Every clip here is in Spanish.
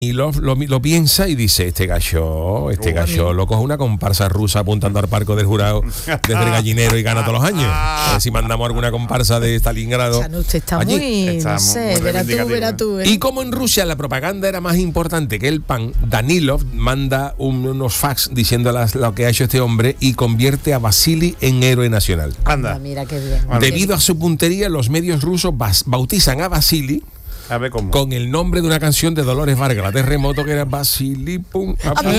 Y lo piensa y dice, este gallo lo coge una comparsa rusa apuntando al palco del jurado desde el gallinero y gana todos los años. A ver si mandamos alguna comparsa de Stalingrado. Usted está allí. muy, no sé, verá tú. Y como en Rusia la propaganda era más importante que el pan, Danilov manda unos fax diciendo lo que ha hecho este hombre y convierte a Vasily en héroe nacional. Anda, mira qué bien. Debido a su puntería, los medios rusos bautizan a Vasily con el nombre de una canción de Dolores Vargas, la Terremoto, que era Vasily Pum.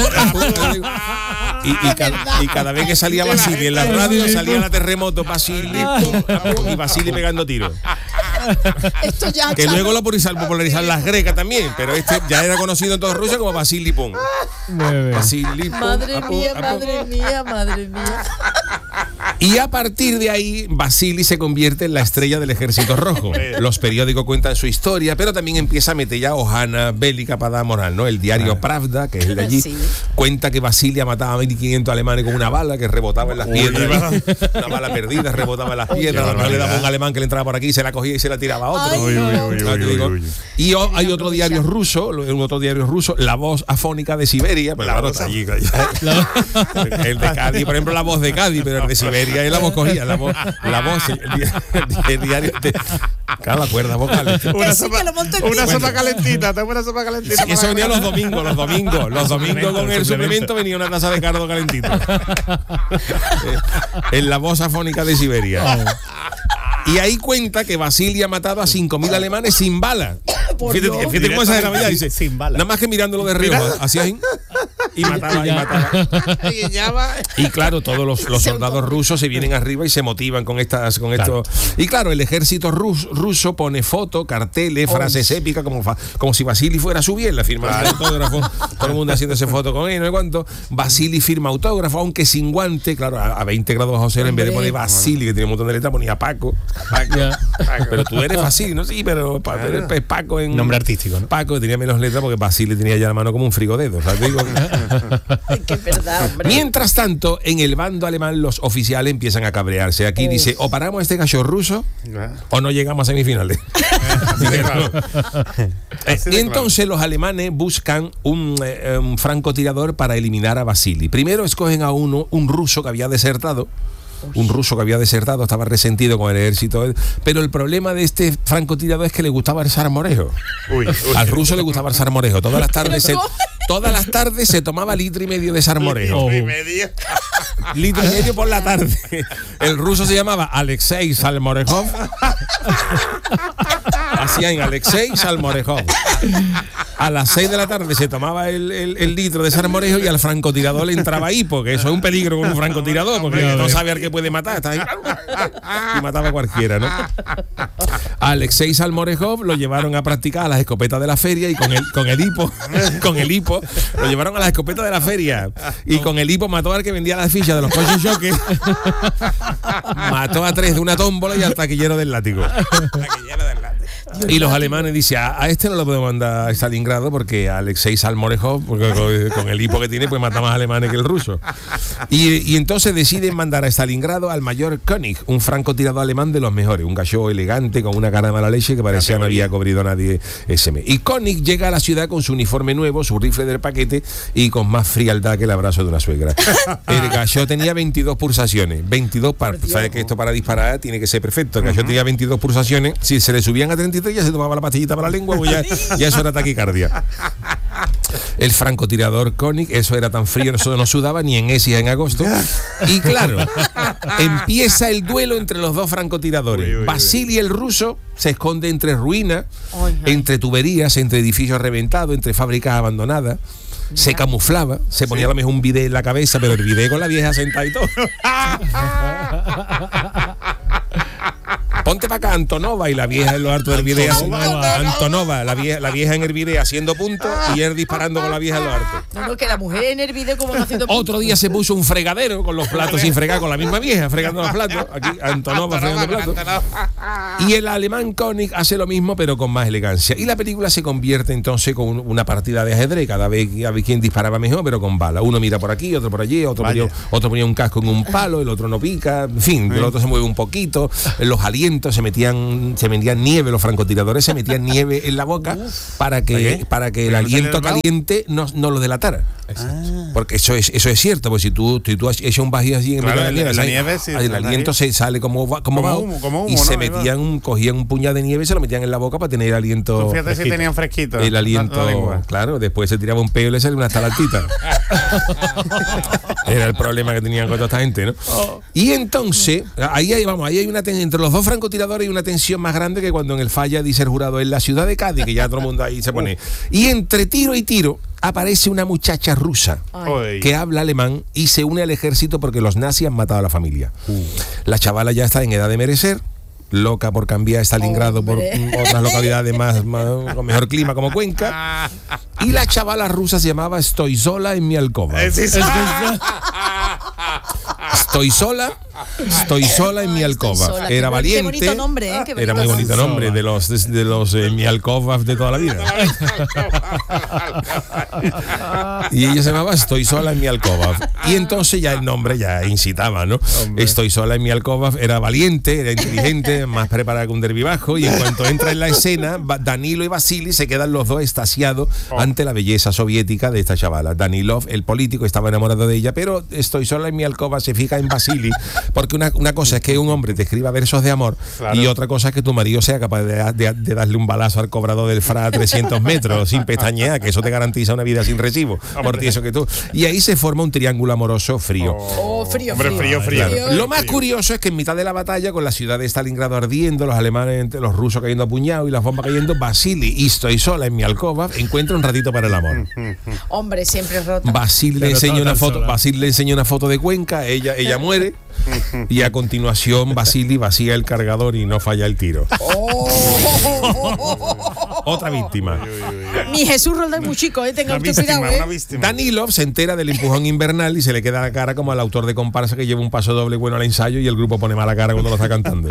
Y cada vez que salía Vasily en la radio salía la Terremoto, Vasily Pum, y Vasily pegando tiros. Esto ya que luego lo popularizaron las grecas también, pero este ya era conocido en toda Rusia como Vasily Pum. Vasily Pum. Madre mía. Y a partir de ahí, Vasily se convierte en la estrella del Ejército Rojo. Los periódicos cuentan su historia, pero también empieza a meter ya hojana bélica para dar moral, ¿no? El diario Pravda, que es el de allí, cuenta que Vasily ha matado a 1.500 alemanes con una bala que rebotaba en las piedras. Una bala perdida, rebotaba en las piedras. Le daba un alemán que le entraba por aquí, se la cogía y se la tiraba a otro. Y hay otro diario ruso, La Voz Afónica de Siberia. Pues claro, está allí. El de Cádiz, por ejemplo, La Voz de Cádiz, pero el de Siberia y la voz cogía, la voz, el diario de, cada cuerda vocal. Una sopa calentita, Sí, eso venía los domingos con el suplemento venía una taza de cardo calentito. En La Voz Afónica de Siberia. Y ahí cuenta que Vasily ha matado a 5.000 alemanes sin bala. Fíjate cómo esa gravedad, dice, sin bala. Nada más que mirándolo de río, así ahí. Y mataba. Y claro, todos los soldados rusos se vienen arriba y se motivan con esto. Y claro, el ejército ruso pone fotos, carteles, frases épicas, como si Vasily fuera su bien, la firma de autógrafo. Todo el mundo haciéndose foto con él, no sé cuánto. Vasily firma autógrafo, aunque sin guante, claro, a 20 grados bajo cero, en vez de poner Vasily, que tiene un montón de letras, ponía Paco. Pero tú eres Vasily, ¿no? Sí, pero eres Paco en nombre artístico, ¿no? Paco tenía menos letras porque Vasily tenía ya la mano como un frigodedo, ¿sabes? Qué verdad, hombre. Mientras tanto, en el bando alemán los oficiales empiezan a cabrearse. Aquí dice, o paramos a este gallo ruso o no llegamos a semifinales. Y entonces los alemanes buscan un francotirador para eliminar a Vasily. Primero escogen a un ruso que había desertado. Estaba resentido con el ejército, pero el problema de este francotirador es que le gustaba el salmorejo. Al ruso le gustaba el salmorejo. Todas las tardes se tomaba 1,5 litros de salmorejo. Litro y medio por la tarde. El ruso se llamaba Alexei Salmorejov. Hacían Alexei Salmorejov. A las 6 de la tarde se tomaba el litro de salmorejo y al francotirador le entraba hipo, que eso es un peligro con un francotirador, porque no sabe al que puede matar. Está ahí, y mataba a cualquiera, ¿no? A Alexei Salmorejov lo llevaron a practicar a las escopetas de la feria y con el hipo lo llevaron a las escopetas de la feria y con el hipo mató al que vendía las fichas de los coches choques. Mató a 3 de una tómbola y al taquillero del látigo. Y los alemanes dicen, a este no lo podemos mandar a Stalingrado porque Alexei Salmorejov, porque con el hipo que tiene, pues mata más alemanes que el ruso. Y entonces deciden mandar a Stalingrado al mayor König, un francotirador alemán de los mejores, un gallo elegante con una cara de mala leche que parecía no había cobrido a nadie ese mes. Y König llega a la ciudad con su uniforme nuevo, su rifle del paquete y con más frialdad que el abrazo de una suegra. El gallo tenía 22 pulsaciones, 22 ¿sabes que esto para disparar tiene que ser perfecto? El gallo tenía 22 pulsaciones, si se le subían a 33 ya se tomaba la pastillita para la lengua, pues ya eso era taquicardia. El francotirador König, eso era tan frío, eso no sudaba ni en Écija en agosto. Y claro, empieza el duelo entre los dos francotiradores. Vasily el ruso se esconde entre ruinas, entre tuberías, entre edificios reventados, entre fábricas abandonadas. Se camuflaba, se ponía a lo mejor un bidet en la cabeza, pero el bidet con la vieja sentada y todo. Ponte para acá, Antonova, y la vieja en lo alto del video. Antonova, la vieja en el video haciendo puntos y él disparando con la vieja en lo alto. No, que la mujer en el video como haciendo puntos. Otro día se puso un fregadero con los platos sin fregar, con la misma vieja fregando los platos. Aquí Antonova fregando platos. Y el alemán König hace lo mismo, pero con más elegancia. Y la película se convierte entonces con una partida de ajedrez, cada vez a ver quién disparaba mejor, pero con bala. Uno mira por aquí, otro por allí, otro ponía un casco en un palo, el otro no pica, en fin, el otro se mueve un poquito, los alientos se se metían nieve, los francotiradores se metían nieve en la boca para que el aliento caliente no lo delatara. Porque eso es cierto, porque si tú echas un vacío así en la nieve, el aliento se sale como humo, y se metían, cogían un puñado de nieve y se lo metían en la boca para tener el aliento. Fíjate si tenían fresquito. El aliento, claro, después se tiraba un peo y le salía una estalactita. Era el problema que tenían con toda esta gente, ¿no? Y entonces, ahí hay una entre los dos francotiradores hay una tensión más grande que cuando en el Falla dice el jurado en la ciudad de Cádiz, que ya todo el mundo ahí se pone. Y entre tiro y tiro aparece una muchacha rusa que habla alemán y se une al ejército porque los nazis han matado a la familia. La chavala ya está en edad de merecer, loca por cambiar Stalingrado por otras localidades más con mejor clima como Cuenca. Y la chavala rusa se llamaba Estoy sola en mi alcoba. Estoy sola en mi alcoba. Era valiente. Qué bonito nombre, Era muy bonito nombre de los mi alcoba de toda la vida. Y ella se llamaba Estoy sola en mi alcoba. Y entonces ya el nombre ya incitaba, ¿no? Hombre. Estoy sola en mi alcoba. Era valiente, era inteligente, más preparada que un derbibajo. Y en cuanto entra en la escena, Danilo y Vasily se quedan los dos extasiados ante la belleza soviética de esta chavala. Danilov, el político, estaba enamorado de ella, pero Estoy sola en mi alcoba se fija en Vasily, porque una cosa es que un hombre te escriba versos de amor, claro, y otra cosa es que tu marido sea capaz de darle un balazo al cobrador del FRA a 300 metros sin pestañear, que eso te garantiza una vida sin recibo. Por ti eso que tú. Y ahí se forma un triángulo amoroso frío. Frío. Claro. Lo más curioso es que en mitad de la batalla, con la ciudad de Stalingrado ardiendo, los alemanes, los rusos cayendo a puñado y las bombas cayendo, Vasily, y Estoy sola en mi alcoba, encuentra un ratito para el amor. Hombre, siempre rota. Vasily le enseña una foto de Cuenca, ella muere. Y a continuación Vasily vacía el cargador y no falla el tiro. Otra víctima. Mi Jesús Roldán muy chico, tenga usted cuidado, Danilov se entera del empujón invernal y se le queda la cara como al autor de comparsa que lleva un paso doble bueno al ensayo y el grupo pone mala cara cuando lo está cantando.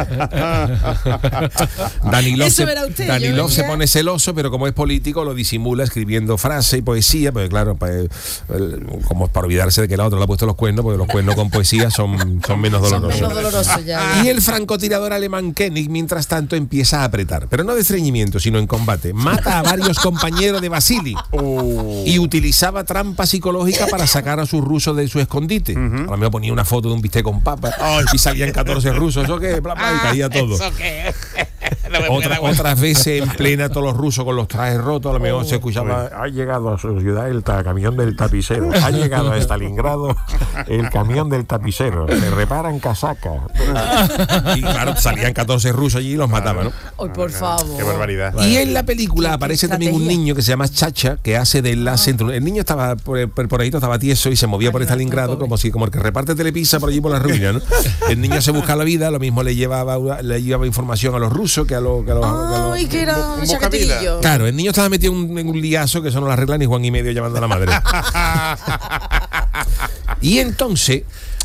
Danilov se pone celoso, pero como es político lo disimula escribiendo frase y poesía, porque claro, como para olvidarse de que la otra le ha puesto los cuernos, porque los cuernos con poesía son menos dolorosos. Ya. Y el francotirador alemán Koenig, mientras tanto, empieza a apretar, pero no de estreñimiento, sino en combate. Mata a varios compañeros de Vasily y utilizaba trampa psicológica para sacar a sus rusos de su escondite. A lo mejor ponía una foto de un bistec con papa y salían 14 rusos, ¿eso qué? Y caía todo. Otras veces en plena todos los rusos con los trajes rotos, a lo mejor se escuchaba: ha llegado a su ciudad el camión del tapicero, ha llegado a Stalingrado el camión del tapicero, se reparan casacas. Y claro, salían 14 rusos allí y los mataban, ¿no? Ay, por favor. Qué barbaridad. Y en la película aparece también un niño que se llama Chacha, que hace de enlace entre... El niño estaba por ahí, estaba tieso y se movía por Stalingrado como el que reparte Telepizza por allí por la ruina, ¿no? El niño se busca la vida, lo mismo le llevaba información a los rusos que a los... Ay, que era chaquetillo. Claro, el niño estaba metido en un liazo que eso no lo arregla ni Juan y medio llamando a la madre. Y entonces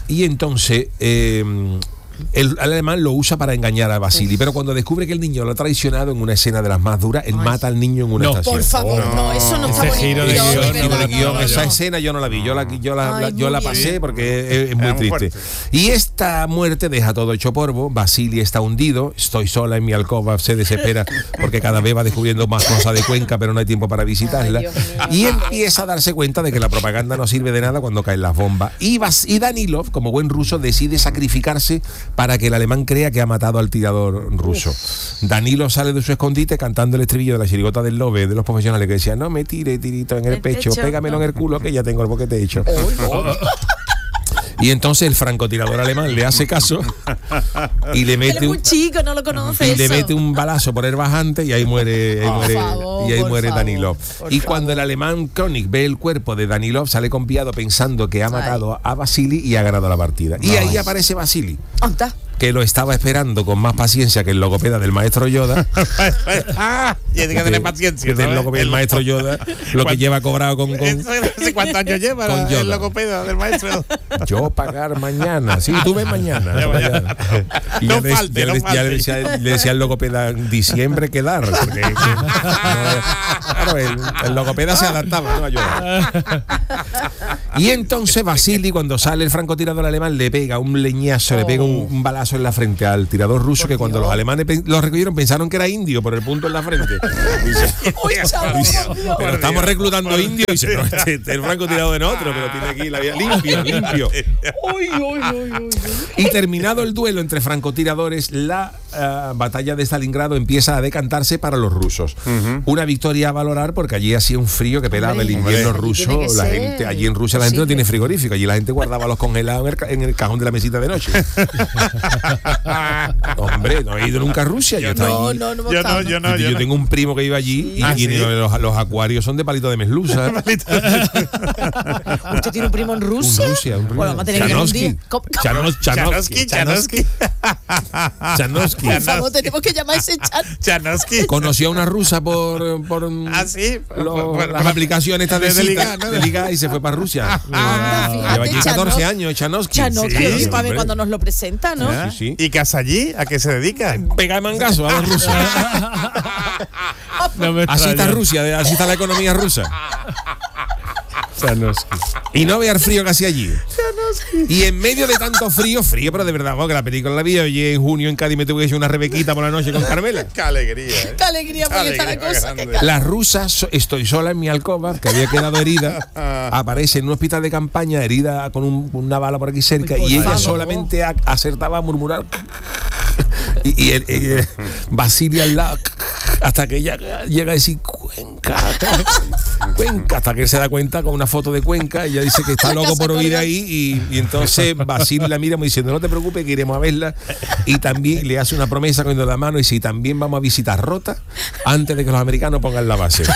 el alemán lo usa para engañar a Vasily, pero cuando descubre que el niño lo ha traicionado en una escena de las más duras, él mata al niño en una estación. Por favor, no, eso no está bonito. Giro de guión, esa escena yo no la vi, yo la pasé porque es muy triste. Y esta muerte deja todo hecho polvo. Vasily está hundido, Estoy sola en mi alcoba, se desespera porque cada vez va descubriendo más cosas de Cuenca, pero no hay tiempo para visitarla. Y empieza a darse cuenta de que la propaganda no sirve de nada cuando caen las bombas. Y Danilov, como buen ruso, decide sacrificarse para que el alemán crea que ha matado al tirador ruso. Danilo sale de su escondite cantando el estribillo de la chirigota del Lobe de los profesionales que decía: no me tire tirito en el pecho, pégamelo en el culo que ya tengo el boquete hecho. Y entonces el francotirador alemán le hace caso y le mete un balazo por el bajante y ahí muere Danilov. Y cuando el alemán Koenig ve el cuerpo de Danilov, sale confiado pensando que ha matado a Vasily y ha ganado la partida. Y ahí aparece Vasily, que lo estaba esperando con más paciencia que el logopeda del maestro Yoda. Y hay que tener paciencia, ¿no? El maestro Yoda, lo que lleva cobrado con ¿Hace cuántos años lleva el logopeda del maestro? Yo pagar mañana. Sí, tú ves mañana. Y no ya falte. le decía al logopeda: diciembre quedar. Porque claro, el logopeda se adaptaba, ¿no? A Yoda. Y entonces Vasily, cuando sale el francotirador alemán, le pega un leñazo, le pega un balazo balazo en la frente al tirador ruso, que cuando los alemanes lo recogieron pensaron que era indio por el punto en la frente. Pero estamos reclutando indios. Y dice, no, el francotirador en otro, pero tiene aquí la vía limpio. Y terminado el duelo entre francotiradores, la batalla de Stalingrado empieza a decantarse para los rusos. Una victoria a valorar porque allí hacía un frío que pelaba el invierno ruso. La gente, allí en Rusia la gente no tiene frigorífico, allí la gente guardaba los congelados en el cajón de la mesita de noche. Hombre, no he ido nunca a Rusia. Yo tengo un primo que iba allí y los acuarios son de palito de meslusa. ¿Usted tiene un primo en Rusia? Un primo. Bueno, vamos a tener que ir un día. Chanovsky. Por favor, tenemos que llamar a ese Chanovsky. Conoció a una rusa por las aplicaciones estas de liga y se fue para Rusia. Lleva allí 14 años, Chanovsky. Para ver cuando nos lo presenta, ¿no? Sí. ¿Y qué hace allí? ¿A qué se dedica? Pega mangazo a los rusos. Así está Rusia, así está la economía rusa. Y no vea el frío que hacía allí. Y en medio de tanto frío, pero de verdad, que la película la vi oye en junio en Cádiz, me tuve que echar una rebequita por la noche con Carmela. Qué alegría, ¿eh? Qué alegría, porque está la cosa. Las rusas, estoy sola en mi alcoba, que había quedado herida, aparece en un hospital de campaña, herida con una bala por aquí cerca, y ella solamente acertaba a murmurar. Y Vasily al lado, hasta que ella llega a decir Cuenca, hasta que él se da cuenta con una foto de Cuenca, ella dice que está loco por oír ahí, y entonces Vasily la mira diciendo, no te preocupes, que iremos a verla, y también le hace una promesa con la mano y dice, también vamos a visitar Rota antes de que los americanos pongan la base.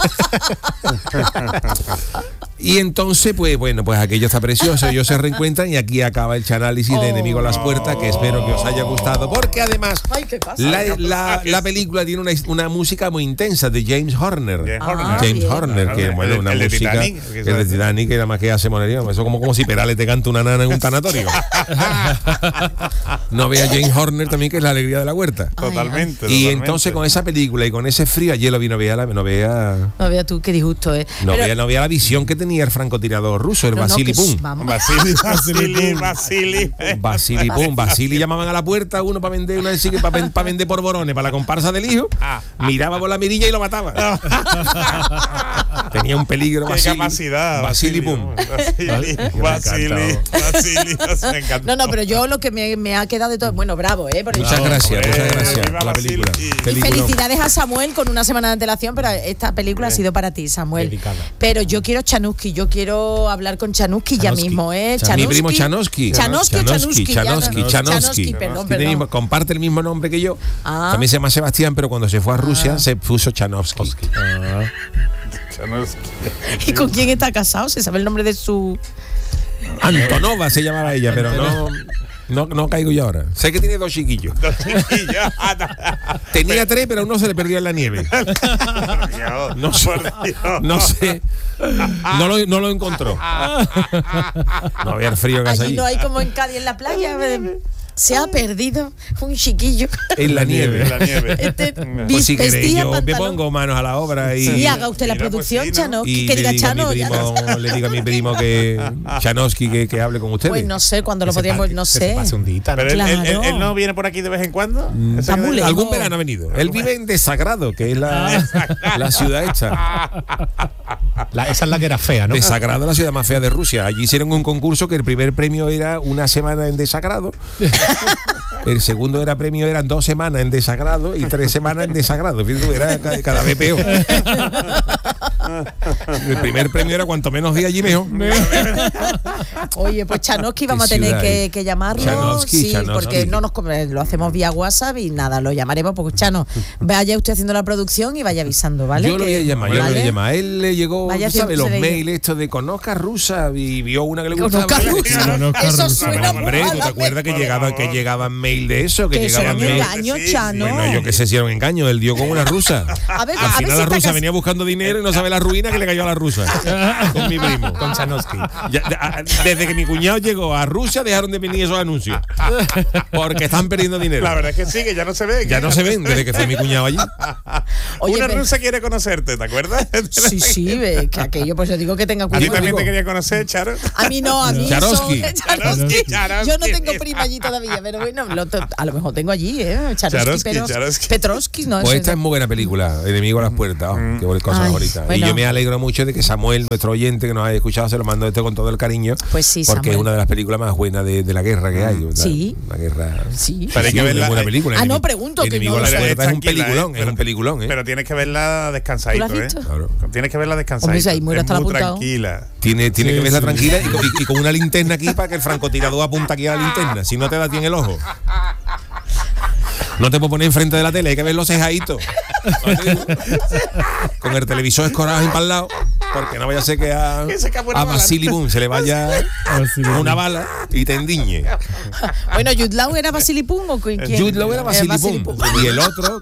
Y entonces, pues aquello está precioso, ellos se reencuentran y aquí acaba el análisis de Enemigo a las Puertas, que espero que os haya gustado, porque además la película tiene una música muy intensa de James Horner. James Horner, que bueno, una música de Titanic, que nada más que hace monería, eso como si Perales te canta una nana en un tanatorio. No vea James Horner también, que es la alegría de la huerta. Totalmente. Y entonces con esa película y con ese frío, ayer lo vi, no vea tú, qué disgusto, no vea la visión que tenía el francotirador ruso, el Vasily Pum. Vasily llamaban a la puerta uno para vender para vender porborones para la comparsa del hijo. Miraba por la mirilla y lo mataba. Tenía un peligro. Vasily Pum. No, pero yo lo que me ha quedado de todo, bueno, bravo, muchas gracias por la película. Y felicidades a Samuel con una semana de antelación, pero esta película ha sido para ti, Samuel. Dedicada. Pero yo quiero Chanovsky, yo quiero hablar con Chanovsky ya mismo, Mi primo Chanovsky. Chanovsky, perdón. Comparte el mismo nombre que yo. También se llama Sebastián, pero cuando se fue a Rusia se puso Chanovsky. ¿Y con quién está casado? ¿Se sabe el nombre de su...? Antonova se llamaba ella, pero no caigo yo ahora. Sé que tiene 2 chiquillos. Tenía 3, pero uno se le perdió en la nieve. No sé. No lo encontró. No había el frío que hace allí. No hay como en Cádiz en la playa. Se ha perdido un chiquillo en la nieve. Pues si queréis, yo me pongo manos a la obra y haga usted la producción, Chano. Y que diga Chano. Le digo a mi primo que Chanovsky que hable con ustedes. Pues no sé cuándo lo podríamos, no sé. Pero él no viene por aquí de vez en cuando. Algún verano ha venido. Él vive en Desagrado, que es la ciudad hecha. Esa es la que era fea, ¿no? Desagrado, la ciudad más fea de Rusia. Allí hicieron un concurso que el primer premio era una semana en Desagrado. El segundo premio eran 2 semanas en Desagrado y 3 semanas en Desagrado. Era cada vez peor. El primer premio era cuanto menos días allí mejor. Oye, pues Chanovsky vamos a tener que llamarlo. Chanovsky. Porque no lo hacemos vía WhatsApp y nada, lo llamaremos porque Chano, vaya usted haciendo la producción y vaya avisando, ¿vale? Yo lo voy a llamar, A él le llegó, ¿sabes? Los mails estos de conozca rusa y vio una que le gustaba. Eso suena muy hombre, ¿tú te acuerdas que llegaban mail de eso? Que llegaban mail. Engaño, Chano. Bueno, yo que sé si era un engaño, él dio con una rusa. Al final la rusa venía buscando dinero y no sabe la la ruina que le cayó a la rusa. Con mi primo. Con Chanovsky. Desde que mi cuñado llegó a Rusia dejaron de venir esos anuncios. Porque están perdiendo dinero. La verdad es que sí, que ya no se ve. Ya no se ven desde que fue mi cuñado allí. Oye, una rusa quiere conocerte, ¿te acuerdas? Sí, que aquello, pues yo digo que tenga cuidado. ¿A ti también te quería conocer, Charo? A mí no, a mí Charovsky. Yo no tengo prima allí todavía, pero bueno, a lo mejor tengo allí, Charovsky. Petrovsky, no. Pues esta es muy buena película, Enemigo a las puertas, qué cosas bonitas. Bueno. Y yo me alegro mucho de que Samuel, nuestro oyente que nos ha escuchado, se lo mando esto con todo el cariño. Pues sí, porque Samuel. es una de las películas más buenas de la guerra que hay. Sí. La guerra. Sí. Pero hay que verla. Es una película. No, pregunto. Enemigo a las puertas es un peliculón, es un peliculón. Pero tienes que verla descansadito, ¿Tú la has visto? Claro. Tienes que verla descansadito. Hombre, si es muy apuntado. tranquila. Tiene que verla tranquila y con una linterna aquí para que el francotirador apunta aquí a la linterna. Si no te da a ti en el ojo. No te puedo poner enfrente de la tele, hay que ver los cejaditos. Con el televisor escorado para el lado, porque no vaya a ser que a Vasily Boom se le vaya una bala y te endiñe. Bueno, ¿Jude Law era Vasily Boom o quién? Jude Law era Vasily Boom. Y el otro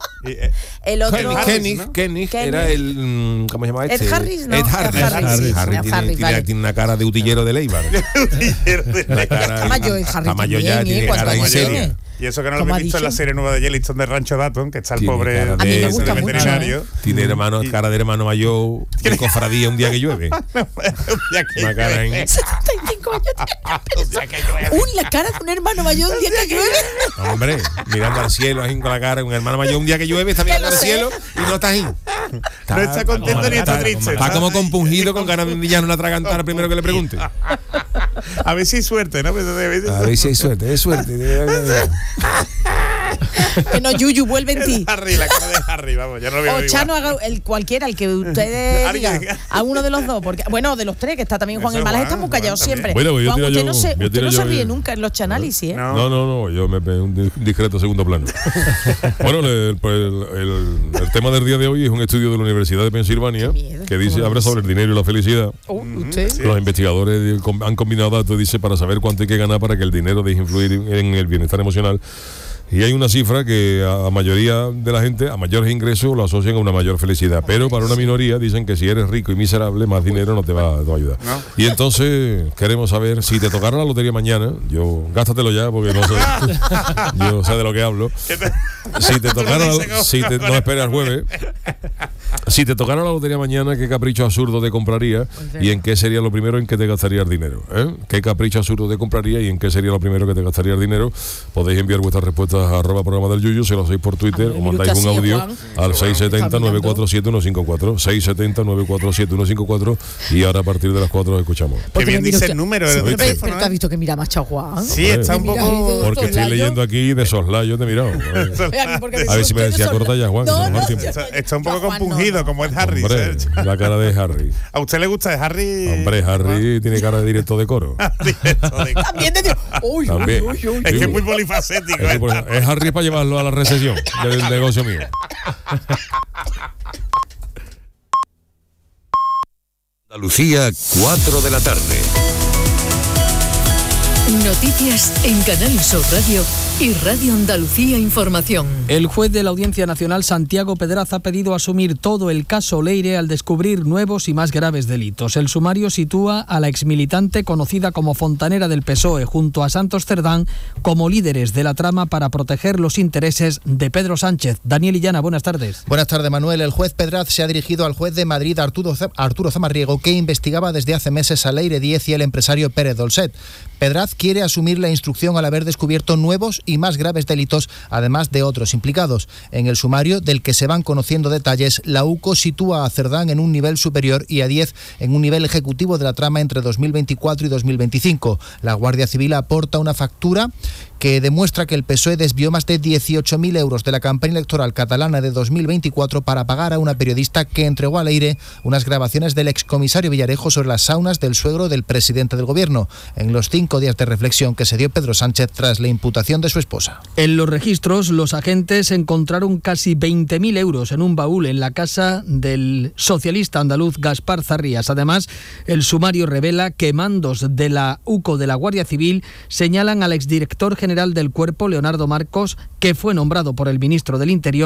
Kenny era el ¿cómo se llama este? Ed Harris, ¿no? Ed Harris. Tiene una cara de utillero de Leibar. Está mayor ya, tiene cara en serie. Y eso que no lo he visto en la serie nueva de Yellowstone de Rancho Dutton, que está el pobre a mí me gusta veterinario. Tiene cara de hermano mayor de cofradía un día que llueve. Una cara en 75 años. La cara de un hermano mayor un día que llueve. Hombre, mirando al cielo así con la cara, un hermano mayor un día que llueve está mirando al cielo y no está ahí. No está contento ni está triste. Está como compungido con ganas de un villano atragantar primero que le pregunte. A ver si hay suerte, ¿no? A ver si hay suerte, es suerte. Que no, Yuyu, vuelve en ti. La cara de Harry, vamos, ya no lo veo. O Chano, haga cualquiera, el que ustedes digan, a uno de los dos, porque bueno, de los tres, que está también Juan el Malaje, está muy callado siempre. Bueno, pues Juan, usted no se ríe nunca en los chanálisis, ¿eh? No, yo me pego un discreto segundo plano. Bueno, el tema del día de hoy es un estudio de la Universidad de Pensilvania que dice, habla sobre el dinero y la felicidad. Los investigadores han combinado datos, dice, para saber cuánto hay que ganar para que el dinero deje influir en el bienestar emocional. Y hay una cifra que a mayoría de la gente, a mayores ingresos, lo asocian a una mayor felicidad. Pero para una minoría dicen que si eres rico y miserable, más dinero no te va a ayudar. ¿No? Y entonces queremos saber si te tocara la lotería mañana. Gástatelo ya porque no sé. Yo sé de lo que hablo. Si te tocara, no esperes al jueves. Si te tocara la lotería mañana, ¿qué capricho absurdo te compraría? ¿Y en qué sería lo primero en que te gastarías el dinero? ¿Qué capricho absurdo te compraría y en qué sería lo primero que te gastarías el dinero? Podéis enviar vuestras respuestas a @programa del Yuyu, se lo hacéis por Twitter o mandáis un audio al 670-947-154 670-947-154 y ahora a partir de las 4 lo escuchamos. Qué bien dice el número del teléfono. Pero te has visto que mira más Juan. Sí, está un poco... Porque estoy leyendo aquí de soslayo, te he mirado. A ver si me decía corta ya, Juan. Está un poco compungido, como es Harry. Hombre, la cara de Harry. ¿A usted le gusta Harry? Hombre, Harry tiene cara de directo de coro. También te digo, es que es muy polifacético. Es Harry para llevarlo a la recesión del negocio mío. Andalucía, 4 de la tarde. Noticias en Canal Sur Radio y Radio Andalucía Información. El juez de la Audiencia Nacional, Santiago Pedraz, ha pedido asumir todo el caso Leire al descubrir nuevos y más graves delitos. El sumario sitúa a la exmilitante conocida como fontanera del PSOE junto a Santos Cerdán como líderes de la trama para proteger los intereses de Pedro Sánchez. Daniel Illana, buenas tardes. Buenas tardes, Manuel. El juez Pedraz se ha dirigido al juez de Madrid, Arturo Zamarriego, que investigaba desde hace meses a Leire Díez y el empresario Pérez Dolcet. Pedraz quiere asumir la instrucción al haber descubierto nuevos y más graves delitos, además de otros implicados. En el sumario, del que se van conociendo detalles, la UCO sitúa a Cerdán en un nivel superior y a Díez en un nivel ejecutivo de la trama entre 2024 y 2025. La Guardia Civil aporta una factura que demuestra que el PSOE desvió más de 18.000 euros de la campaña electoral catalana de 2024 para pagar a una periodista que entregó a Leire unas grabaciones del excomisario Villarejo sobre las saunas del suegro del presidente del gobierno, en los 5 días de reflexión que se dio Pedro Sánchez tras la imputación de su esposa. En los registros, los agentes encontraron casi 20.000 euros en un baúl en la casa del socialista andaluz Gaspar Zarrías. Además, el sumario revela que mandos de la UCO de la Guardia Civil señalan al exdirector general del Cuerpo, Leonardo Marcos, que fue nombrado por el ministro del Interior,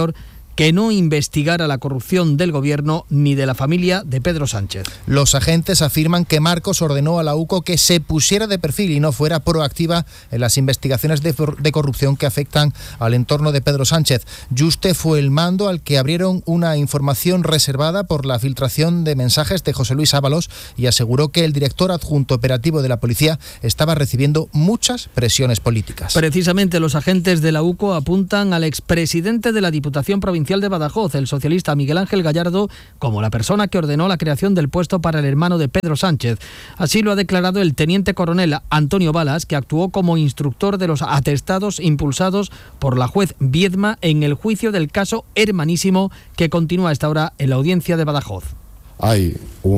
que no investigara la corrupción del gobierno ni de la familia de Pedro Sánchez. Los agentes afirman que Marcos ordenó a la UCO que se pusiera de perfil y no fuera proactiva en las investigaciones de corrupción que afectan al entorno de Pedro Sánchez. Yuste fue el mando al que abrieron una información reservada por la filtración de mensajes de José Luis Ábalos y aseguró que el director adjunto operativo de la policía estaba recibiendo muchas presiones políticas. Precisamente los agentes de la UCO apuntan al expresidente de la Diputación Provincial de Badajoz, el socialista Miguel Ángel Gallardo, como la persona que ordenó la creación del puesto para el hermano de Pedro Sánchez. Así lo ha declarado el teniente coronel Antonio Balas, que actuó como instructor de los atestados impulsados por la juez Viedma en el juicio del caso Hermanísimo, que continúa a esta hora en la audiencia de Badajoz. Hay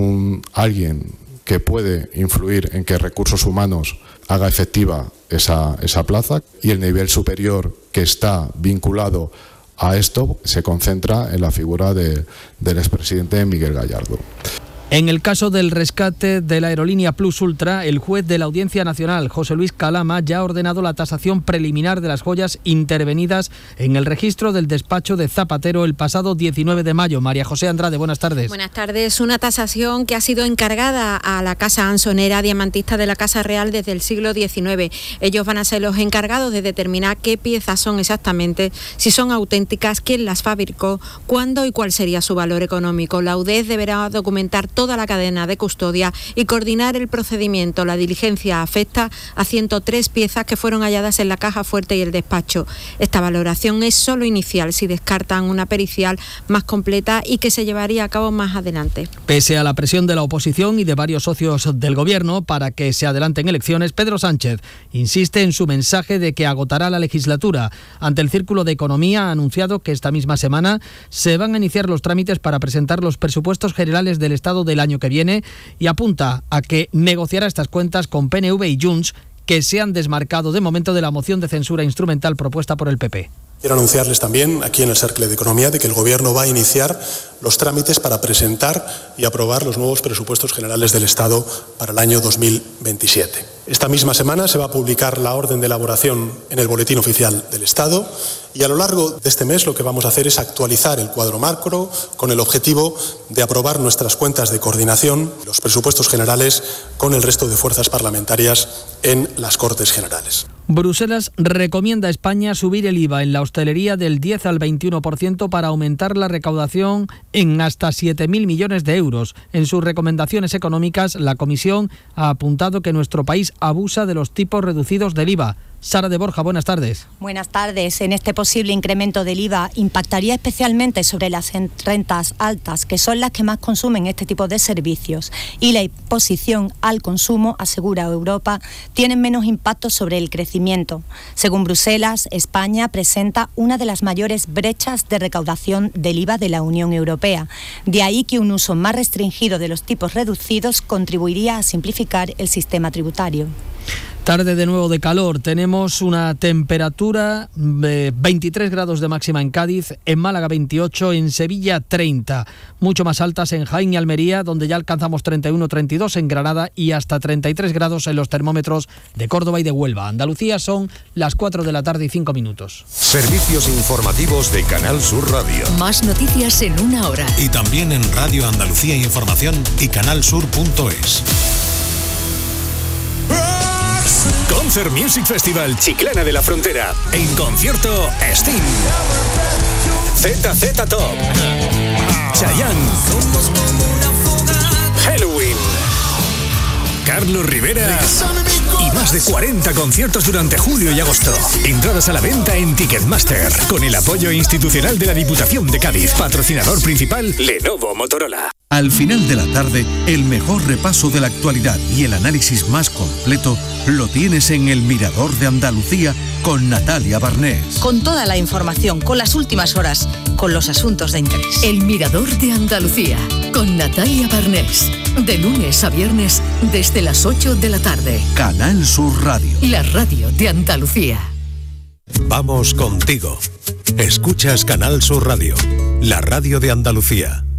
alguien que puede influir en que Recursos Humanos haga efectiva esa plaza, y el nivel superior que está vinculado a esto se concentra en la figura del expresidente Miguel Gallardo. En el caso del rescate de la aerolínea Plus Ultra, el juez de la Audiencia Nacional, José Luis Calama, ya ha ordenado la tasación preliminar de las joyas intervenidas en el registro del despacho de Zapatero el pasado 19 de mayo. María José Andrade, buenas tardes. Buenas tardes. Una tasación que ha sido encargada a la Casa Ansonera, diamantista de la Casa Real desde el siglo XIX. Ellos van a ser los encargados de determinar qué piezas son exactamente, si son auténticas, quién las fabricó, cuándo y cuál sería su valor económico. La UDES deberá documentar toda la cadena de custodia y coordinar el procedimiento. La diligencia afecta a 103 piezas que fueron halladas en la caja fuerte y el despacho. Esta valoración es solo inicial, si descartan una pericial más completa y que se llevaría a cabo más adelante. Pese a la presión de la oposición y de varios socios del gobierno para que se adelanten elecciones, Pedro Sánchez insiste en su mensaje de que agotará la legislatura. Ante el Círculo de Economía ha anunciado que esta misma semana se van a iniciar los trámites para presentar los presupuestos generales del Estado del año que viene, y apunta a que negociará estas cuentas con PNV y Junts, que se han desmarcado de momento de la moción de censura instrumental propuesta por el PP. Quiero anunciarles también aquí en el Cercle de Economía de que el Gobierno va a iniciar los trámites para presentar y aprobar los nuevos presupuestos generales del Estado para el año 2027. Esta misma semana se va a publicar la orden de elaboración en el Boletín Oficial del Estado, y a lo largo de este mes lo que vamos a hacer es actualizar el cuadro macro con el objetivo de aprobar nuestras cuentas de coordinación, los presupuestos generales, con el resto de fuerzas parlamentarias en las Cortes Generales. Bruselas recomienda a España subir el IVA en la hostelería del 10 al 21% para aumentar la recaudación en hasta 7.000 millones de euros. En sus recomendaciones económicas, la Comisión ha apuntado que nuestro país abusa de los tipos reducidos del IVA. Sara de Borja, buenas tardes. Buenas tardes. En este posible incremento del IVA impactaría especialmente sobre las rentas altas, que son las que más consumen este tipo de servicios, y la imposición al consumo, asegura Europa, tiene menos impacto sobre el crecimiento. Según Bruselas, España presenta una de las mayores brechas de recaudación del IVA de la Unión Europea. De ahí que un uso más restringido de los tipos reducidos contribuiría a simplificar el sistema tributario. Tarde de nuevo de calor, tenemos una temperatura de 23 grados de máxima en Cádiz, en Málaga 28, en Sevilla 30, mucho más altas en Jaén y Almería, donde ya alcanzamos 31, 32 en Granada y hasta 33 grados en los termómetros de Córdoba y de Huelva. Andalucía son las 4 de la tarde y 5 minutos. Servicios informativos de Canal Sur Radio. Más noticias en una hora. Y también en Radio Andalucía Información y canalsur.es. Concert Music Festival Chiclana de la Frontera. En concierto, Sting, ZZ Top, Chayanne, Halloween, Carlos Rivera y más de 40 conciertos durante julio y agosto. Entradas a la venta en Ticketmaster, con el apoyo institucional de la Diputación de Cádiz. Patrocinador principal, Lenovo Motorola. Al final de la tarde, el mejor repaso de la actualidad y el análisis más completo lo tienes en El Mirador de Andalucía con Natalia Barnés. Con toda la información, con las últimas horas, con los asuntos de interés. El Mirador de Andalucía con Natalia Barnés. De lunes a viernes desde las 8 de la tarde. Canal Sur Radio. La radio de Andalucía. Vamos contigo. Escuchas Canal Sur Radio, la radio de Andalucía.